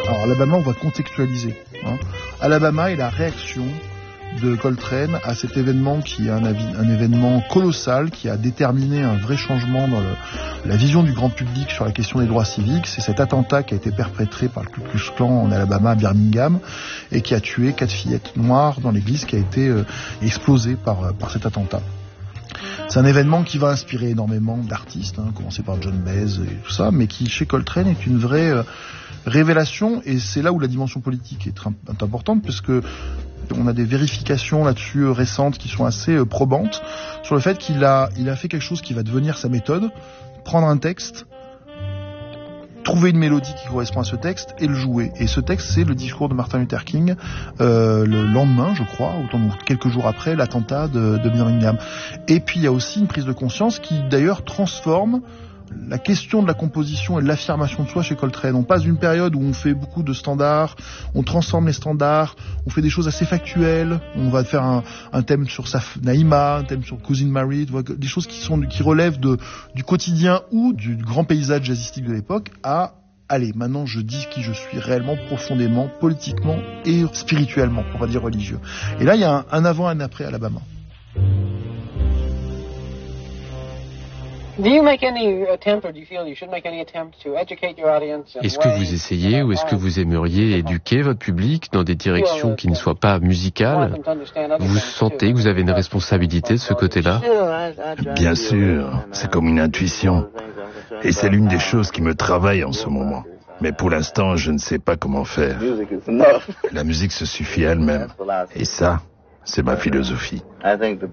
Alors Alabama, on va contextualiser. Alabama est la réaction de Coltrane à cet événement qui est un événement colossal qui a déterminé un vrai changement dans la vision du grand public sur la question des droits civiques. C'est cet attentat qui a été perpétré par le Ku Klux Klan en Alabama, à Birmingham, et qui a tué 4 fillettes noires dans l'église qui a été explosée par cet attentat. C'est un événement qui va inspirer énormément d'artistes, commencé par John Baez et tout ça, mais qui, chez Coltrane, est une vraie révélation, et c'est là où la dimension politique est importante, puisque on a des vérifications là-dessus récentes qui sont assez probantes sur le fait qu'il a fait quelque chose qui va devenir sa méthode, prendre un texte, trouver une mélodie qui correspond à ce texte et le jouer. Et ce texte, c'est le discours de Martin Luther King le lendemain, je crois, quelques jours après l'attentat de Birmingham. Et puis il y a aussi une prise de conscience qui d'ailleurs transforme la question de la composition et de l'affirmation de soi chez Coltrane. On passe d'une période où on fait beaucoup de standards, on transforme les standards, on fait des choses assez factuelles, on va faire un thème sur Naïma, un thème sur Cousin Mary, des choses qui relèvent du quotidien ou du grand paysage jazzistique de l'époque à allez, maintenant je dis qui je suis réellement, profondément, politiquement et spirituellement, pour pas dire religieux. Et là, il y a un avant et un après Alabama. Est-ce que vous essayez ou est-ce que vous aimeriez éduquer votre public dans des directions qui ne soient pas musicales? Vous sentez que vous avez une responsabilité de ce côté-là? Bien sûr, c'est comme une intuition. Et c'est l'une des choses qui me travaille en ce moment. Mais pour l'instant, je ne sais pas comment faire. La musique se suffit elle-même. Et ça, c'est ma philosophie.